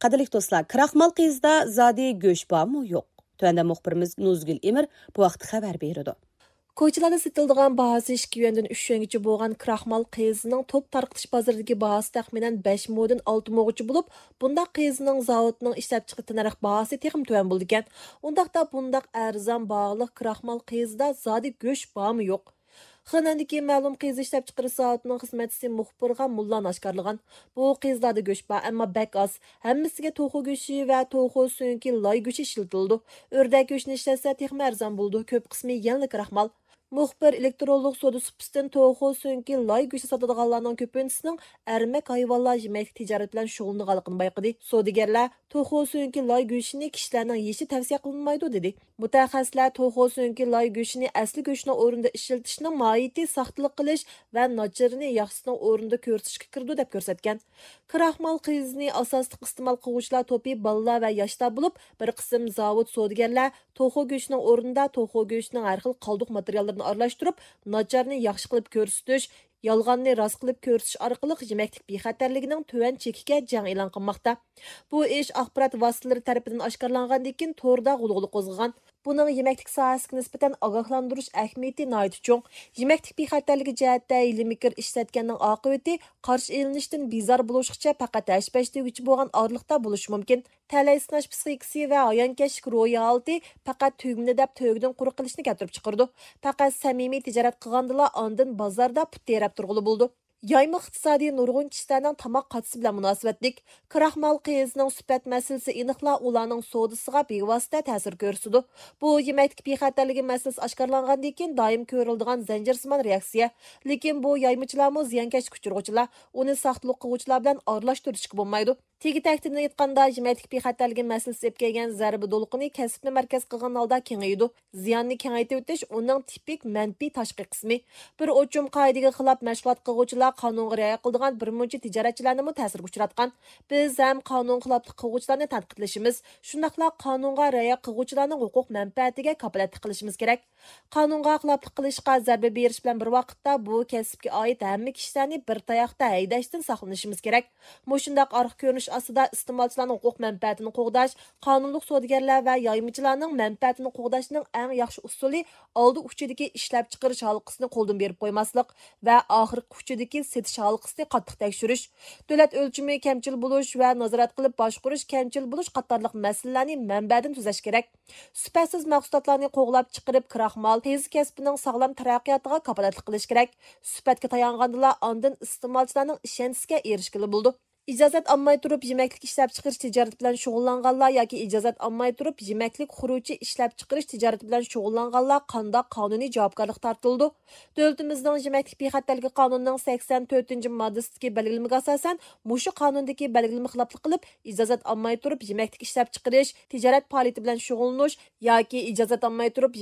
Qadrli do'stlar, Kraxmal qiyizda zodi go'sht bormi yo'q? Tuanda muxbirimiz Nuzgul Emir bu vaqt xabar berdi. Ko'chalarda sotiladigan bahası 2 yuandan 3 yuangacha bo'lgan kraxmal qiyizining top tarqitish bozoridagi bahası taxminan 5 modan 6 mogacha bo'lib, bundaq qiyizining zavodining ishlab chiqarish narx bahası texim tuvan bo'ldi ekan. Undaqda bundaq arzon bog'liq kraxmal qiyizida zodi go'sht bormi yo'q? Xonandagi ma'lum qiyiz ishlab chiqarish zavodining xizmatchisi muxbirga mullan oshkorlagan. Bu qiyizlarda go'sht bor, ammo bak oz. Hammasiga to'xu go'shti va to'xu so'ngki loy go'shti ishlatildi. O'rdak go'shtini ishlatsa texmi arzon bo'ldi. Ko'p qismi yangi kraxmal. Muxbir elektronlik soda supisidan to'xu so'ngki loy go'shti sotadiganlarning ko'pinchisining armak hayvonlar yemak tijorat bilan shug'ullanganligini bayqadi. Savdogarlar to'xu so'ngki loy go'shtini kishilarning yeyishi tavsiya qilinmaydi dedi. Mutaxassislar to'xu so'ngki loy go'shtini asli go'shtning o'rnida ishlatishning mohiyati saxtalik qilish va nochirini yaxshisining o'rnida ko'rsatishga kirdi deb ko'rsatgan. Kraxmal qiyizini asosli iste'mol qiluvchilar to'pi bolalar va yoshlar bo'lib, bir qism zavod savdogarlar to'xu go'shtining o'rnida to'xu go'shtining har xil qoldiq materiallarini aralashtirib, nacharni yaxshi qilib ko'rsatish, yolg'onni rost qilib ko'rsatish orqali yemaklik bexatarligining tuvan chekiga jang e'lon qilmoqda. Bu ish axborot vositalari tomonidan oshkorlangandan keyin to'rda g'ulg'ula qo'zg'agan. Buning yemaklik sohasiga nisbatan ogohlantirish ahamiyati nihoyat cho'ng. Yemaklik bexatarligi jihatda ilmiy ishlatganning oqibati qarshi elinishdan bezor bo'lishgacha faqat 5 degich bo'lgan orliqda bo'lishi mumkin. Talay sinash psixikasi va ayonkashlik ro'yi holati faqat tugmini deb tugdan quruq qilishni keltirib chiqardi. Faqat samimiy tijorat qilgandila ondan bozorda put terab turg'uli bo'ldi. Yayma iqtisodiy nurg'un kishilarning tamoq qatisi bilan munosabatlik. Kraxmal qiyizining sifat masalasi aniqla ularning savdosiga bevosita ta'sir ko'rsatdi. Bu yemaklik bexatarligi masalasi oshkorlangandan keyin doim ko'riladigan zanjirsimon reaksiya. Lekin bu yaymachilarmi ziyankash kuchurg'uchilar, uni saxtlik qiluvchilar bilan aralashtirishga bo'lmaydi. Tegi taqdirni aytganda yemaklik bexatarligi masalasi ep kelgan zarba to'lqini kasbni markaz qilgan holda kengaydi. Ziyonni kengaytirib o'tish uning tipik manfiy tashqi qismi. Bir o'chum qoidaga xilof mashg'ulot qiluvchilar qonunga rioya qiladigan bir muncha tijoratchilarni ta'sirga uchratgan. Biz ham qonun xiloflik qiluvchilarni tanqidlashimiz, shundaqla qonunga rioya qiluvchilarning huquq manfaatiga kafolatlik qilishimiz kerak. Qonunga xiloflik qilishga zarba berish bilan bir vaqtda bu kasbga oid hamma kishilarni bir tayoqda haydashdan saqlanishimiz kerak. Mushundaq orqa ko'rinish asida iste'molchilarning huquq manfaatini qo'g'dash, qonunliq savdogarlar va yoymachilarning manfaatini qo'g'dashning eng yaxshi usuli oldi uchidagi ishlab chiqarish halqasini qo'ldan berib qo'ymaslik va oxirgi uchidagi setish halqasini qattiq tekshirish, davlat o'lchami kamchil bo'lish va nazorat qilib boshqarish kamchil bo'lish qatorliq masalalarni manbadan tuzash kerak. Sifatsiz mahsulotlarni qo'g'lab chiqarib kraxmal qiyiz kasbining sog'lom taraqqiyotiga kafolatlik qilish kerak. Sifatga tayongandila ondan iste'molchilarning ishonchiga erishgili bo'ldi. İcazat almay turib yemaklik ishlab chiqarish tijorat bilan shug'ullanganlar yoki ijozat olmay turib yemaklik quruvchi ishlab chiqarish tijorat bilan shug'ullanganlar qanday qonuniy javobgarlik tortildi? Davlatimizning yemaklik bexatarligi qonunining 84-moddasidagi belgilamasiga asosan mushu qonundagi belgilama xiloflik qilib ijozat olmay turib yemaklik ishlab chiqarish tijorat faoliyati bilan shug'ullanish yoki ijozat olmay turib